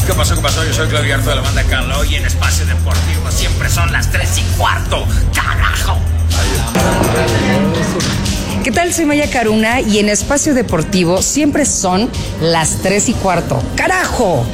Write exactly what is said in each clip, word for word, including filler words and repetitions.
¿Qué pasó, qué pasó? Yo soy Claudio Arto de la banda Carlo y en Espacio Deportivo siempre son las tres y cuarto. ¡Carajo! ¿Qué tal? Soy Maya Caruna y en Espacio Deportivo siempre son las tres y cuarto. ¡Carajo!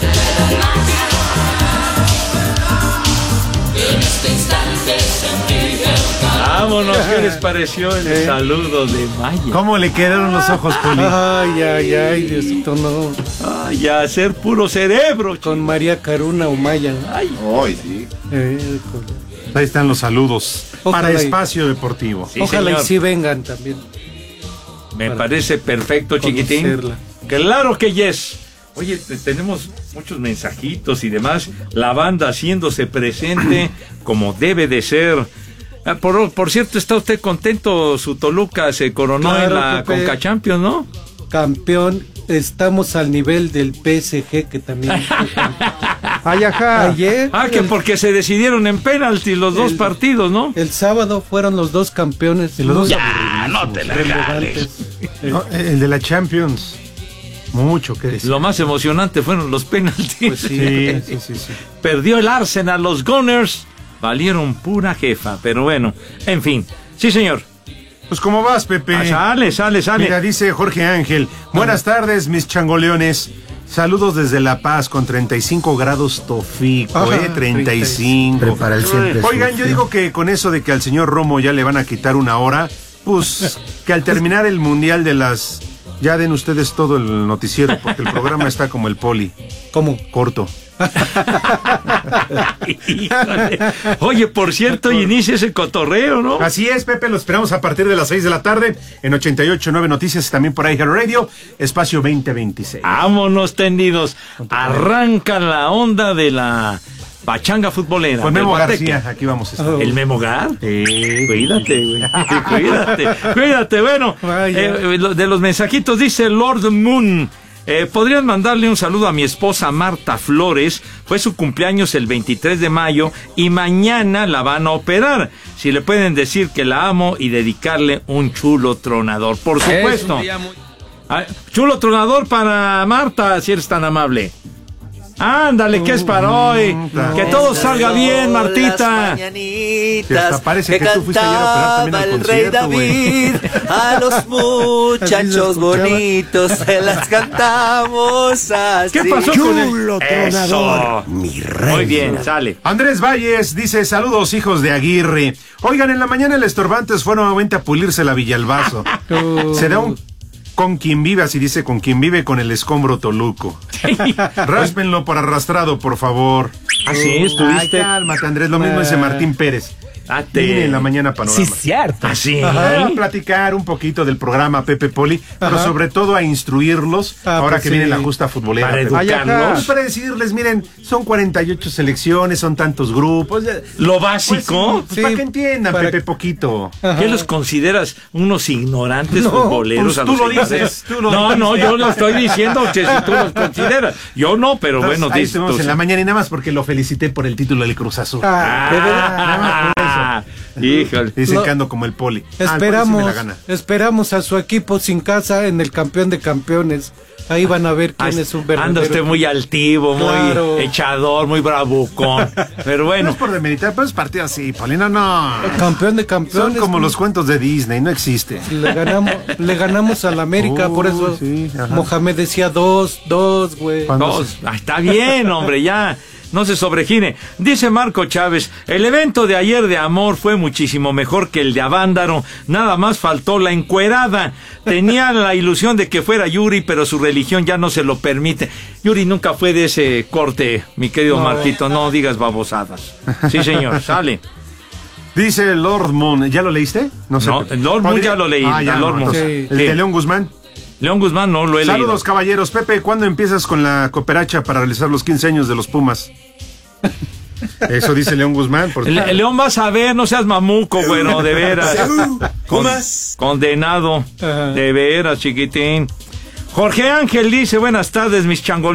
Vámonos, ¿qué les pareció el eh. saludo de Maya? ¿Cómo le quedaron los ojos, Poli? Ay, ay, ay, Diosito, no. Ay, a ser puro cerebro. Con María Caruna o Maya. Ay, hoy sí. Eh, con... Ahí están los saludos. Ojalá para Espacio y... Deportivo. Sí, Ojalá señor. Y sí vengan también. Me parece perfecto, chiquitín. Conocerla. Claro que yes. Oye, tenemos muchos mensajitos y demás. La banda haciéndose presente como debe de ser. Por, por cierto, ¿está usted contento? Su Toluca se coronó claro, en la Pepe, Conca Champions, ¿no? Campeón. Estamos al nivel del P S G, que también... Ay, ajá. Ayer... Ah, que el, porque se decidieron en penalti los el, dos partidos, ¿no? El sábado fueron los dos campeones. Y los dos ya, no te la jales. No, el de la Champions... Mucho que decir. Lo más emocionante fueron los penaltis. Pues sí, sí, sí, sí. Perdió el Arsenal, los Gunners valieron pura jefa, pero bueno, en fin. Sí, señor. Pues ¿cómo vas, Pepe? Ah, sale, sale, sale. Mira, dice Jorge Ángel. Buenas ah. tardes, mis changoleones. Saludos desde La Paz con treinta y cinco grados Tofico, Ajá, eh, treinta y cinco. Prepara el siempre. Oigan, yo digo que con eso de que al señor Romo ya le van a quitar una hora, pues que al terminar el mundial de las... Ya den ustedes todo el noticiero, porque el programa está como el Poli. ¿Cómo? Corto. Oye, por cierto, inicia ese cotorreo, ¿no? Así es, Pepe, lo esperamos a partir de las seis de la tarde en ochenta y ocho punto nueve Noticias y también por ahí Radio, Espacio veinte veintiséis. Vámonos tendidos. Arranca la onda de la... pachanga futbolera. Con Memo García, aquí vamos a estar. ¿El Memo Gar? Sí. Cuídate, güey. Cuídate, cuídate. Bueno, eh, de los mensajitos dice Lord Moon. Eh, Podrían mandarle un saludo a mi esposa Marta Flores. Fue su cumpleaños el veintitrés de mayo y mañana la van a operar. Si le pueden decir que la amo y dedicarle un chulo tronador. Por supuesto. Ah, chulo tronador para Marta, si eres tan amable. Ándale, que es para hoy. No, que todo salga bien, Martita. Que hasta parece que, que tú fuiste ayer a operar también al concierto, el rey David, wey. A los muchachos bonitos se las cantamos así. ¿Qué pasó Chulo con el... tronador, mi rey? Muy bien, sale. Andrés Valles dice, saludos hijos de Aguirre. Oigan, en la mañana el Estorbantes fue nuevamente a pulirse la Villalbazo. Oh. Se da un... Con quien vive, así dice, con quien vive con el escombro Toluco. Ráspenlo por arrastrado, por favor. Así ¿Ah, estuviste. Ay, cálmate, Andrés, lo mismo dice Martín Pérez. Vine en la mañana panorama. Sí, cierto. Así. A platicar un poquito del programa Pepe Poli, Ajá. pero sobre todo a instruirlos ah, ahora pues que sí. viene la justa futbolera. Para educarlos. Para decirles, miren, son cuarenta y ocho selecciones, son tantos grupos. Lo básico. Pues, pues, sí, para que entiendan, para... Pepe, poquito. Ajá. ¿Qué los consideras unos ignorantes no, futboleros? Pues, a tú, lo dices, tú lo no, dices. No, no, yo lo estoy diciendo que si tú los consideras. Yo no, pero Entonces, bueno. Ahí estuvimos en la mañana y nada más porque lo felicité por el título del Cruz Azul. Ah, ah, híjole. Dicen no, que ando como el Poli. Esperamos, ah, el esperamos a su equipo sin casa en el campeón de campeones. Ahí van a ver quién ah, es un verdadero. Anda usted muy altivo, claro. muy echador, muy bravucón. Pero bueno. No es por demeritar, pero es partido así, Polino, no. El campeón de campeones. Son como los cuentos de Disney, no existe. Le ganamos, le ganamos al América, uh, por eso sí, Mohamed decía dos, dos, güey. Dos. Ah, está bien, hombre, ya. No se sobregire. Dice Marco Chávez, el evento de ayer de amor fue muchísimo mejor que el de Avándaro. Nada más faltó la encuerada. Tenía la ilusión de que fuera Yuri, pero su religión ya no se lo permite. Yuri nunca fue de ese corte, mi querido no, Marquito. No digas babosadas. Sí, señor, sale. Dice Lord Moon, ¿ya lo leíste? No sé. No, Lord Moon ya lo leí. Ah, ya, Lord Moon. Sí. ¿El sí. de León Guzmán? León Guzmán no lo he Saludos, leído. Saludos, caballeros. Pepe, ¿cuándo empiezas con la cooperacha para realizar los quince años de los Pumas? Eso dice León Guzmán. Por... Le, León, vas a ver, no seas mamuco, bueno, de veras. Con, condenado, de veras, chiquitín. Jorge Ángel dice, buenas tardes, mis changoles.